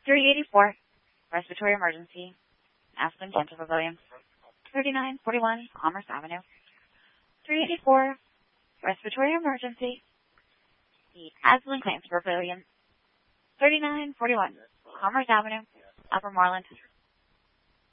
384, respiratory emergency, Aspen Cancer Pavilion. 3941, Commerce Avenue. 384, respiratory emergency, the Aspen Cancer Pavilion. 3941, Commerce Avenue, Upper Moreland.